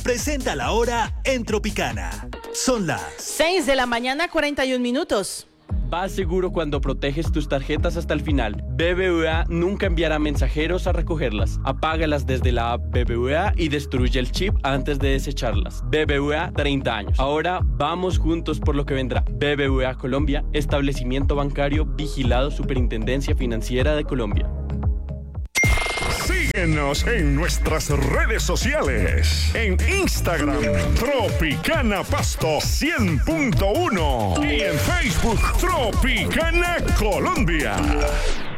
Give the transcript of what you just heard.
presenta la hora en Tropicana. Son las 6 de la mañana, 41 minutos. Vas seguro cuando proteges tus tarjetas hasta el final. BBVA nunca enviará mensajeros a recogerlas. Apágalas desde la app BBVA y destruye el chip antes de desecharlas. BBVA, 30 años. Ahora vamos juntos por lo que vendrá. BBVA Colombia, establecimiento bancario vigilado Superintendencia Financiera de Colombia. Síguenos en nuestras redes sociales. En Instagram, Tropicana Pasto 100.1. Y en Facebook, Tropicana Colombia.